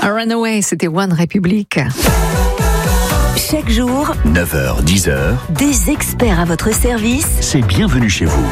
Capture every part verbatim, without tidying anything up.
Runaway, c'était One Republic. Chaque jour, neuf heures dix heures, des experts à votre service. C'est Bienvenue chez vous.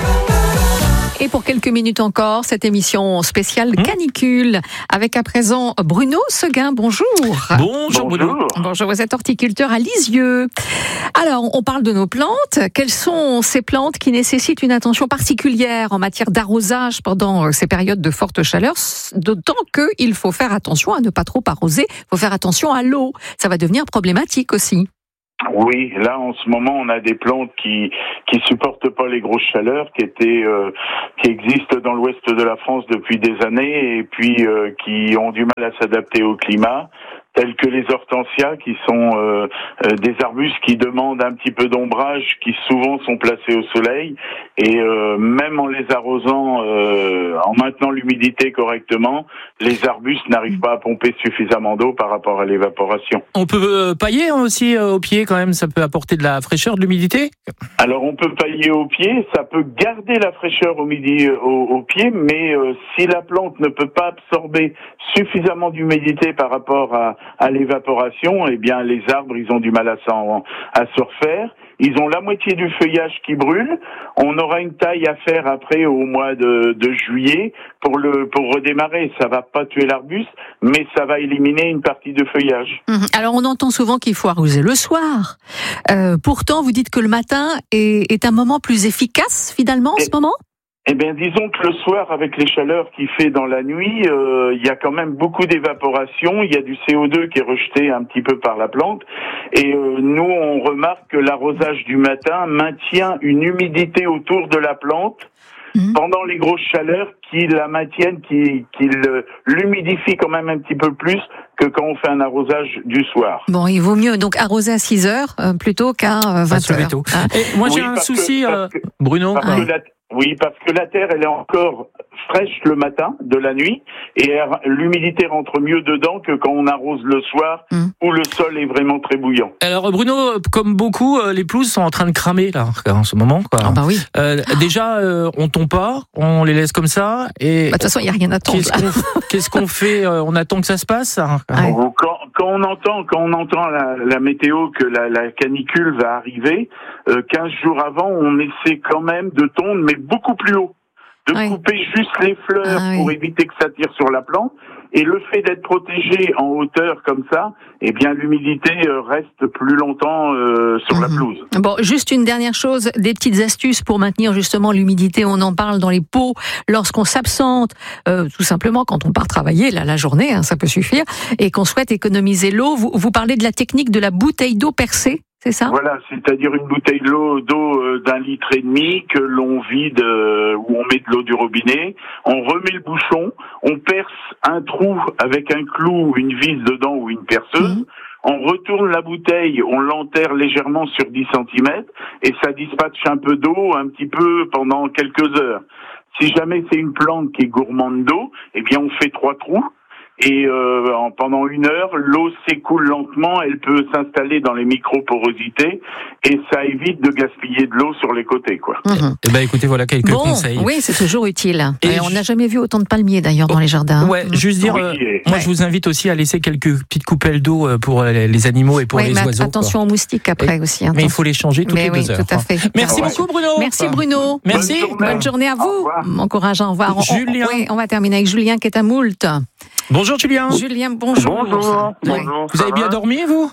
Et pour quelques minutes encore, cette émission spéciale Mmh. canicule, avec à présent Bruno Seguin. Bonjour. Bonjour Bruno. Bonjour, vous êtes horticulteur à Lisieux. Alors, on parle de nos plantes. Quelles sont ces plantes qui nécessitent une attention particulière en matière d'arrosage pendant ces périodes de forte chaleur, d'autant qu'il faut faire attention à ne pas trop arroser, il faut faire attention à l'eau. Ça va devenir problématique aussi. Oui, là en ce moment on a des plantes qui qui supportent pas les grosses chaleurs, qui étaient euh, qui existent dans l'ouest de la France depuis des années et puis euh, qui ont du mal à s'adapter au climat, tels que les hortensias, qui sont euh, euh, des arbustes qui demandent un petit peu d'ombrage, qui souvent sont placés au soleil, et euh, même en les arrosant, euh, en maintenant l'humidité correctement, les arbustes n'arrivent pas à pomper suffisamment d'eau par rapport à l'évaporation. On peut euh, pailler aussi euh, au pied quand même, ça peut apporter de la fraîcheur, de l'humidité. Alors on peut pailler au pied, ça peut garder la fraîcheur au midi euh, au, au pied, mais euh, si la plante ne peut pas absorber suffisamment d'humidité par rapport à à l'évaporation, eh bien les arbres ils ont du mal à s'en à se refaire. Ils ont la moitié du feuillage qui brûle. On aura une taille à faire après au mois de, de juillet pour le pour redémarrer. Ça va pas tuer l'arbuste, mais ça va éliminer une partie de feuillage. Mmh. Alors on entend souvent qu'il faut arroser le soir. Euh, pourtant, vous dites que le matin est, est un moment plus efficace finalement en Et... ce moment. Eh bien, disons que le soir, avec les chaleurs qu'il fait dans la nuit, euh, il y a quand même beaucoup d'évaporation. Il y a du C O deux qui est rejeté un petit peu par la plante. Et euh, nous, on remarque que l'arrosage du matin maintient une humidité autour de la plante mmh. pendant les grosses chaleurs qui la maintiennent, qui, qui le, l'humidifie quand même un petit peu plus que quand on fait un arrosage du soir. Bon, il vaut mieux donc arroser à six heures euh, plutôt qu'à euh, vingt heures. Hein. Et moi, j'ai oui, un souci, que, euh, que, Bruno. Parce ouais. que la, oui, parce que la terre, elle est encore fraîche le matin de la nuit et elle, l'humidité rentre mieux dedans que quand on arrose le soir mmh. où le sol est vraiment très bouillant. Alors Bruno, comme beaucoup, les pelouses sont en train de cramer là en ce moment. Quoi. Ah bah oui. Euh, déjà, euh, on tombe pas, on les laisse comme ça. Et bah, de toute façon, il y a rien à attendre. Qu'est-ce qu'on, qu'est-ce qu'on fait euh, On attend que ça se passe. Hein, ouais. quand, quand on entend, quand on entend la, la météo que la, la canicule va arriver, euh, quinze jours avant, on essaie quand même de tondre, mais beaucoup plus haut. De oui. couper juste les fleurs ah, pour oui. éviter que ça tire sur la plante. Et le fait d'être protégé en hauteur comme ça, eh bien l'humidité reste plus longtemps euh, sur mmh. la pelouse. Bon, juste une dernière chose, des petites astuces pour maintenir justement l'humidité. On en parle dans les pots lorsqu'on s'absente, euh, tout simplement quand on part travailler là, la journée, hein, ça peut suffire, et qu'on souhaite économiser l'eau. Vous, vous parlez de la technique de la bouteille d'eau percée. C'est ça ? Voilà, c'est-à-dire une bouteille d'eau, d'eau euh, d'un litre et demi que l'on vide, euh, où on met de l'eau du robinet, on remet le bouchon, on perce un trou avec un clou ou une vis dedans ou une perceuse, mmh. on retourne la bouteille, on l'enterre légèrement sur dix centimètres et ça dispatche un peu d'eau un petit peu pendant quelques heures. Si jamais c'est une plante qui est gourmande d'eau, eh bien on fait trois trous. Et euh, en, pendant une heure, l'eau s'écoule lentement, elle peut s'installer dans les micro-porosités et ça évite de gaspiller de l'eau sur les côtés, quoi. Mmh. Eh ben, écoutez, voilà quelques bon, conseils. Oui, c'est toujours utile. Et, et on n'a je... jamais vu autant de palmiers d'ailleurs dans les jardins. Ouais, mmh. juste dire, oui, euh, et... moi ouais. je vous invite aussi à laisser quelques petites coupelles d'eau pour les animaux et pour oui, les mais oiseaux. Attention quoi. aux moustiques après et, aussi. Mais il faut les changer toutes mais les oui, deux heures. Tout à fait. Merci ouais. beaucoup Bruno. Merci Bruno. Merci. Bonne journée, Bonne journée à vous. Bon courage, au revoir. Julien. On, oui, on va terminer avec Julien qui est à Moult. Bonjour Julien. Julien, bonjour. Bonjour. Ouais. bonjour vous avez bien va dormi, vous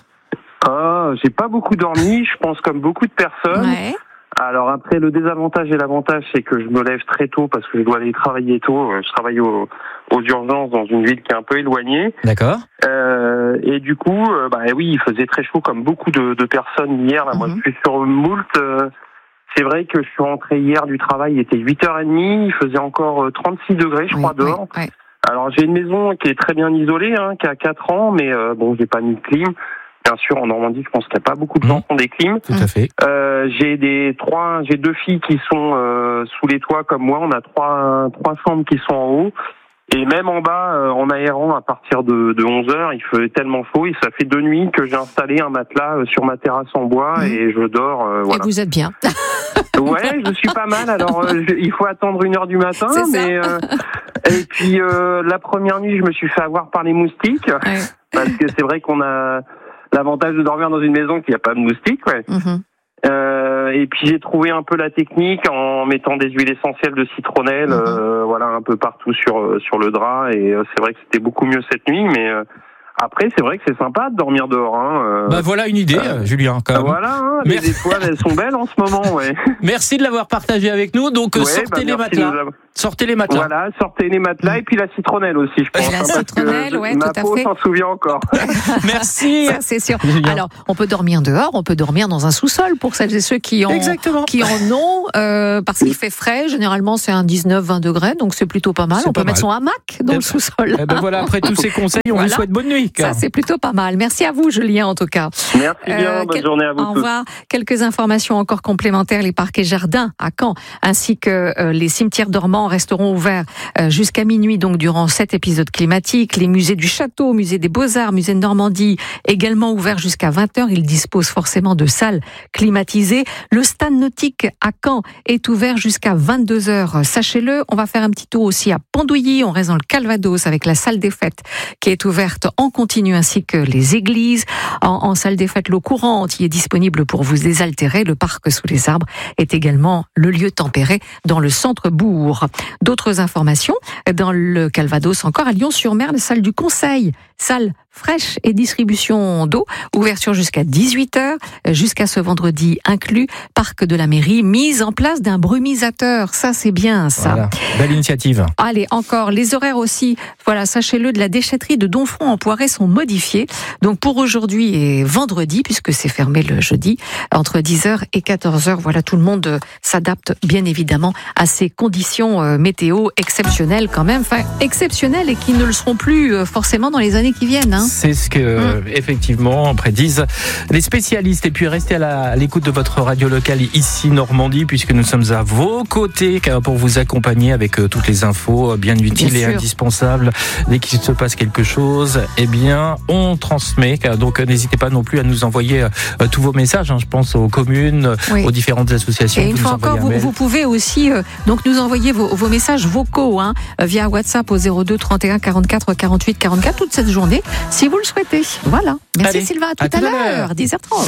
euh, J'ai pas beaucoup dormi, je pense comme beaucoup de personnes. Ouais. Alors après, le désavantage et l'avantage, c'est que je me lève très tôt parce que je dois aller travailler tôt. Je travaille au, aux urgences dans une ville qui est un peu éloignée. D'accord. Euh, et du coup, euh, bah oui, il faisait très chaud comme beaucoup de, de personnes hier. Là, mm-hmm. Moi, je suis sur Moult. Euh, c'est vrai que je suis rentré hier du travail, il était huit heures trente. Il faisait encore trente-six degrés, je oui, crois, dehors. Oui, oui. Alors j'ai une maison qui est très bien isolée, hein, qui a quatre ans, mais euh, bon, j'ai pas mis de clim. Bien sûr, en Normandie, je pense qu'il n'y a pas beaucoup de gens qui ont des clims. Tout à fait. Euh, j'ai des trois, j'ai deux filles qui sont euh, sous les toits comme moi. On a trois trois chambres qui sont en haut. Et même en bas, euh, en aérant, à partir de, de onze heures, il fait tellement chaud. Et ça fait deux nuits que j'ai installé un matelas euh, sur ma terrasse en bois mmh. et je dors. Euh, voilà. Et vous êtes bien. Ouais, je suis pas mal. Alors, euh, je, il faut attendre une heure du matin, C'est mais euh, Et puis euh, la première nuit, je me suis fait avoir par les moustiques, Ouais. parce que c'est vrai qu'on a l'avantage de dormir dans une maison qui n'a pas de moustiques. Ouais. Mhm. Euh, et puis j'ai trouvé un peu la technique en mettant des huiles essentielles de citronnelle, Mhm. euh, voilà, un peu partout sur sur le drap. Et euh, c'est vrai que c'était beaucoup mieux cette nuit, mais euh, après c'est vrai que c'est sympa de dormir dehors. Hein, euh, Bah voilà une idée, euh, Julien. Quand même. Voilà, hein, les Merci. étoiles elles sont belles en ce moment, ouais. Merci de l'avoir partagé avec nous. Donc Ouais, sortez bah, les merci de matelas. nous avoir- Sortez les matelas. Voilà, sortez les matelas et puis la citronnelle aussi, je pense. La hein, parce citronnelle, que ouais, ma tout à peau fait. s'en souvient encore. Merci. Ça, c'est sûr. Julien. Alors, on peut dormir dehors, on peut dormir dans un sous-sol pour celles et ceux qui en, Exactement. qui en ont, euh, parce qu'il fait frais. Généralement, c'est un dix-neuf vingt degrés, donc c'est plutôt pas mal. C'est On peut pas mettre mal. son hamac dans Eh le ben- sous-sol. Eh ben voilà, après tous ces conseils, on Voilà. vous souhaite bonne nuit. Ça, c'est plutôt pas mal. Merci à vous, Julien, en tout cas. Merci bien, Euh, bonne quel- journée à vous Au tous. revoir. Quelques informations encore complémentaires. Les parcs et jardins à Caen, ainsi que euh, les cimetières dormants resteront ouverts euh, jusqu'à minuit, donc durant cet épisode climatique. Les musées du château, musée des Beaux-Arts, musée de Normandie, également ouverts jusqu'à vingt heures. Ils disposent forcément de salles climatisées. Le stade nautique à Caen est ouvert jusqu'à vingt-deux heures. Sachez-le, on va faire un petit tour aussi à Pondouilly. On reste dans le Calvados avec la salle des fêtes qui est ouverte en continu, ainsi que les églises. En, en salle des fêtes, l'eau courante y est disponible pour vous désaltérer. Le parc sous les arbres est également le lieu tempéré dans le centre-bourg. D'autres informations, dans le Calvados encore, à Lyon-sur-Mer, la salle du Conseil, salle fraîche et distribution d'eau, ouverture jusqu'à dix-huit heures, jusqu'à ce vendredi inclus, parc de la mairie, mise en place d'un brumisateur, ça c'est bien ça. Voilà. Belle initiative. Allez, encore, les horaires aussi, voilà, sachez-le, de la déchetterie de Donfront en Poiret sont modifiés. Donc pour aujourd'hui et vendredi, puisque c'est fermé le jeudi, entre dix heures et quatorze heures, voilà, tout le monde euh, s'adapte bien évidemment à ces conditions euh, météo exceptionnelles quand même, enfin exceptionnelles et qui ne le seront plus euh, forcément dans les années qui viennent. Hein. C'est ce que, euh, effectivement, prédisent les spécialistes. Et puis, restez à, la- à l'écoute de votre radio locale ici, Normandie, puisque nous sommes à vos côtés car pour vous accompagner avec euh, toutes les infos euh, bien utiles Bien et sûr. indispensables. Dès qu'il se passe quelque chose, eh bien, on transmet. Car- Donc, euh, n'hésitez pas non plus à nous envoyer euh, tous vos messages. Hein, je pense aux communes, Oui. aux différentes associations. Et Vous une nous fois envoyez encore, un vous, mail. vous pouvez aussi euh, donc nous envoyer vos, vos messages vocaux hein, euh, via WhatsApp au zéro deux trente et un quarante-quatre quarante-huit quarante-quatre toute cette journée, si vous le souhaitez. Voilà. Merci Allez, Sylvain, à tout à à, tout à l'heure, l'heure. dix heures trente.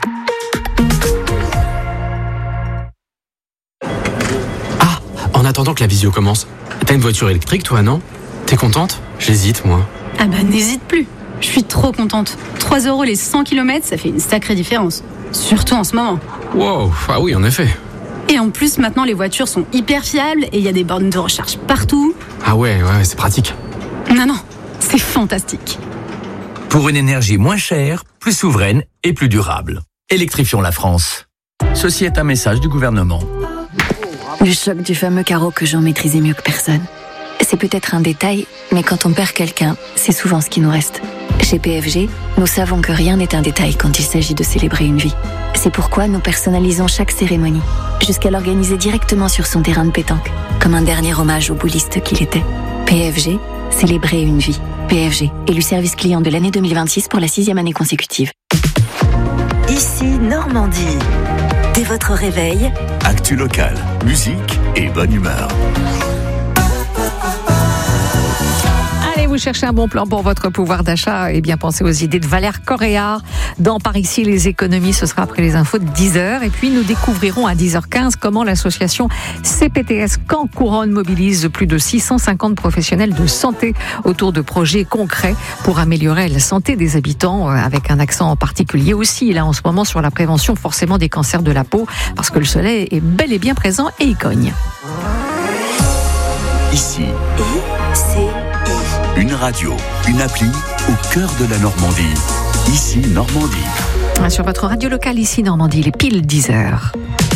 Ah, en attendant que la visio commence, t'as une voiture électrique toi, non? T'es contente? J'hésite, moi. Ah bah n'hésite plus. Je suis trop contente. trois euros les cent kilomètres, ça fait une sacrée différence. Surtout en ce moment. Wow, ah oui, en effet. Et en plus, maintenant, les voitures sont hyper fiables et il y a des bornes de recharge partout. Ah ouais, ouais, c'est pratique. Non, non, c'est fantastique. Pour une énergie moins chère, plus souveraine et plus durable. Électrifions la France. Ceci est un message du gouvernement. Le choc du fameux carreau que j'en maîtrisais mieux que personne. C'est peut-être un détail, mais quand on perd quelqu'un, c'est souvent ce qui nous reste. Chez P F G, nous savons que rien n'est un détail quand il s'agit de célébrer une vie. C'est pourquoi nous personnalisons chaque cérémonie, jusqu'à l'organiser directement sur son terrain de pétanque, comme un dernier hommage au bouliste qu'il était. P F G, célébrer une vie. P F G, élu service client de l'année deux mille vingt-six pour la sixième année consécutive. Ici Normandie. Dès votre réveil, Actu local, musique et bonne humeur. Allez, vous cherchez un bon plan pour votre pouvoir d'achat? Eh bien, pensez aux idées de Valère Correa. Dans Par ici, les économies, ce sera après les infos de dix heures. Et puis, nous découvrirons à dix heures quinze comment l'association C P T S Caen Couronne mobilise plus de six cent cinquante professionnels de santé autour de projets concrets pour améliorer la santé des habitants, avec un accent en particulier aussi, là, en ce moment, sur la prévention forcément des cancers de la peau, parce que le soleil est bel et bien présent et il cogne. Ici, I, C, I. une radio, une appli au cœur de la Normandie. Ici, Normandie. Sur votre radio locale, ici Normandie, il est pile dix heures.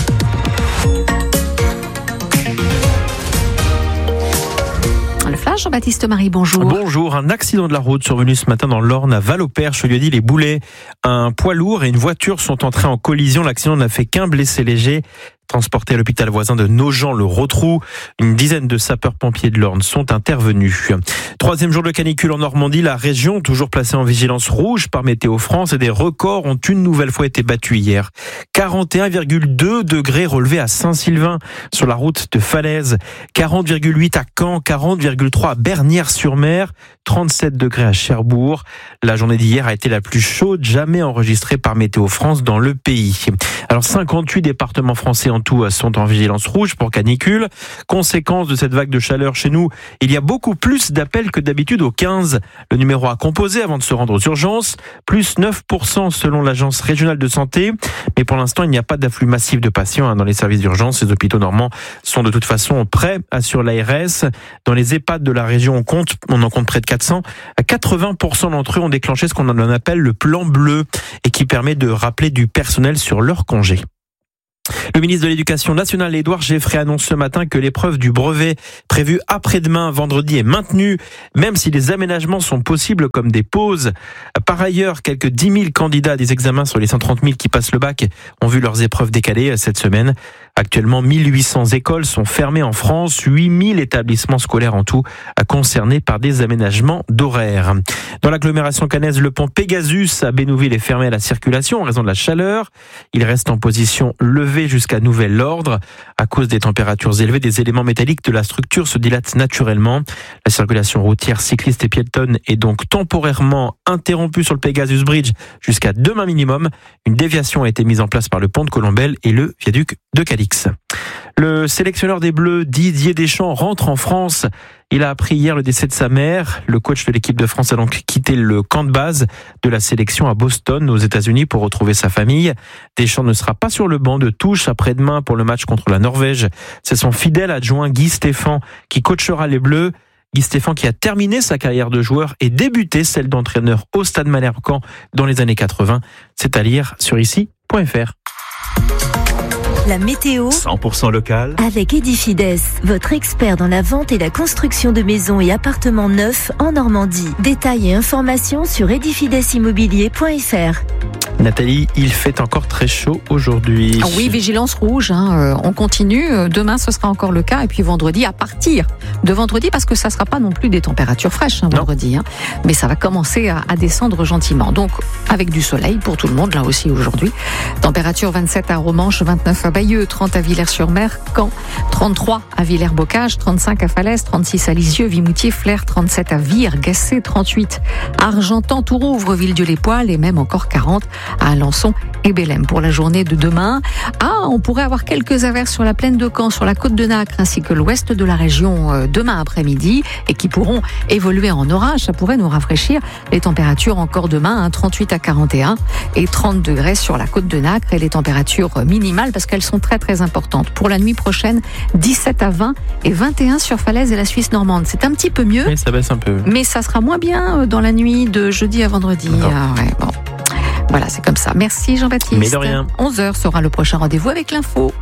Le flash, Jean-Baptiste Marie, bonjour. Bonjour, un accident de la route survenu ce matin dans l'Orne à Val-au-Perche, lieu dit les Boulets. Un poids lourd et une voiture sont entrés en collision. L'accident n'a fait qu'un blessé léger. Transportés à l'hôpital voisin de Nogent-le-Rotrou, une dizaine de sapeurs-pompiers de l'Orne sont intervenus. Troisième jour de canicule en Normandie, la région toujours placée en vigilance rouge par Météo France et des records ont une nouvelle fois été battus hier. quarante et un virgule deux degrés relevés à Saint-Sylvain sur la route de Falaise, quarante virgule huit à Caen, quarante virgule trois à Bernières-sur-Mer, trente-sept degrés à Cherbourg. La journée d'hier a été la plus chaude jamais enregistrée par Météo France dans le pays. Alors cinquante-huit départements français en tout sont en vigilance rouge pour canicule. Conséquence de cette vague de chaleur chez nous, il y a beaucoup plus d'appels que d'habitude au quinze. Le numéro à composer avant de se rendre aux urgences, plus neuf pour cent selon l'agence régionale de santé. Mais pour l'instant, il n'y a pas d'afflux massif de patients dans les services d'urgence. Les hôpitaux normands sont de toute façon prêts, assure l'A R S. Dans les EHPAD de la région, on compte, on en compte près de quatre cents. quatre-vingts pour cent d'entre eux ont déclenché ce qu'on en appelle le plan bleu et qui permet de rappeler du personnel sur leur congé. Le ministre de l'Éducation nationale, Édouard Geffray, annonce ce matin que l'épreuve du brevet prévue après-demain, vendredi, est maintenue, même si les aménagements sont possibles comme des pauses. Par ailleurs, quelques dix mille candidats à des examens sur les cent trente mille qui passent le bac ont vu leurs épreuves décalées cette semaine. Actuellement, mille huit cents écoles sont fermées en France, huit mille établissements scolaires en tout concernés par des aménagements d'horaires. Dans l'agglomération caennaise, le pont Pegasus à Bénouville est fermé à la circulation en raison de la chaleur. Il reste en position levée jusqu'à nouvel ordre. À cause des températures élevées, des éléments métalliques de la structure se dilatent naturellement. La circulation routière, cycliste et piétonne est donc temporairement interrompue sur le Pegasus Bridge jusqu'à demain minimum. Une déviation a été mise en place par le pont de Colombelle et le viaduc de Cadix. Le sélectionneur des Bleus, Didier Deschamps, rentre en France. Il a appris hier le décès de sa mère. Le coach de l'équipe de France a donc quitté le camp de base de la sélection à Boston, aux États-Unis, pour retrouver sa famille. Deschamps ne sera pas sur le banc de touche après-demain pour le match contre la Norvège. C'est son fidèle adjoint Guy Stéphane qui coachera les Bleus. Guy Stéphane qui a terminé sa carrière de joueur et débuté celle d'entraîneur au Stade Malherbe-Caen dans les années quatre-vingts. C'est à lire sur ici point f r. La météo cent pour cent local avec Edifides, votre expert dans la vente et la construction de maisons et appartements neufs en Normandie. Détails et informations sur edifides immobilier point f r. Nathalie, il fait encore très chaud aujourd'hui. Ah oui, vigilance rouge, hein, euh, on continue. Demain, ce sera encore le cas. Et puis vendredi, à partir de vendredi, parce que ça ne sera pas non plus des températures fraîches hein, vendredi. Hein, mais ça va commencer à, à descendre gentiment. Donc, avec du soleil pour tout le monde, là aussi aujourd'hui. Température vingt-sept à Romanche, vingt-neuf à Bayeux, trente à Villers-sur-Mer, Caen, trente-trois à Villers-Bocage, trente-cinq à Falaise, trente-six à Lisieux, Vimoutier, Flers, trente-sept à Vire, Gassé, trente-huit à Argentan, Tourouvre, Villedieu-les-Poils et même encore quarante à Alençon et Bélem. Pour la journée de demain, ah, on pourrait avoir quelques averses sur la plaine de Caen, sur la côte de Nacre ainsi que l'ouest de la région euh, demain après-midi et qui pourront évoluer en orage. Ça pourrait nous rafraîchir. Les températures encore demain, hein, trente-huit à quarante et un et trente degrés sur la côte de Nacre et les températures minimales parce qu'elles sont très très importantes. Pour la nuit prochaine, dix-sept à vingt et vingt et un sur Falaise et la Suisse normande. C'est un petit peu mieux. Oui, ça baisse un peu. Mais ça sera moins bien dans la nuit de jeudi à vendredi. Ah ouais, bon. Voilà, c'est comme ça. Merci Jean-Baptiste. Mais de rien. onze heures sera le prochain rendez-vous avec l'info.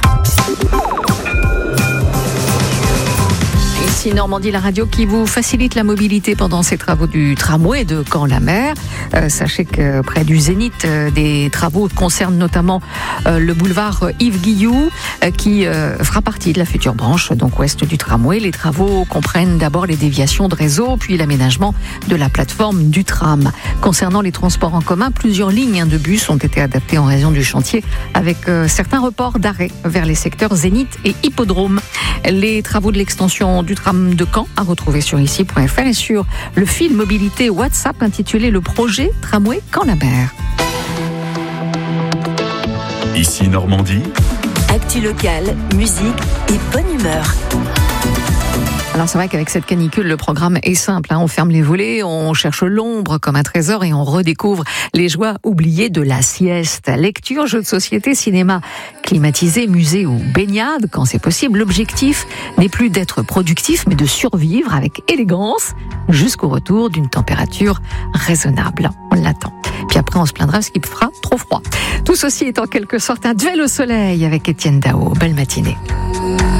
Ici Normandie, la radio qui vous facilite la mobilité pendant ces travaux du tramway de Caen-la-Mer. Euh, sachez que près du Zénith, euh, des travaux concernent notamment euh, le boulevard Yves Guilloux euh, qui euh, fera partie de la future branche, donc ouest du tramway. Les travaux comprennent d'abord les déviations de réseau, puis l'aménagement de la plateforme du tram. Concernant les transports en commun, plusieurs lignes de bus ont été adaptées en raison du chantier, avec euh, certains reports d'arrêt vers les secteurs Zénith et Hippodrome. Les travaux de l'extension du tram de Caen à retrouver sur ici point f r et sur le fil mobilité WhatsApp intitulé le projet Tramway Caen-la-Mer. Ici Normandie. Actu locale, musique et bonne humeur. Alors c'est vrai qu'avec cette canicule, le programme est simple. Hein. On ferme les volets, on cherche l'ombre comme un trésor et on redécouvre les joies oubliées de la sieste. Lecture, jeux de société, cinéma climatisé, musée ou baignade, quand c'est possible. L'objectif n'est plus d'être productif, mais de survivre avec élégance jusqu'au retour d'une température raisonnable. On l'attend. Puis après, on se plaindra parce qu'il fera trop froid. Tout ceci est en quelque sorte un duel au soleil avec Étienne Dao. Belle matinée.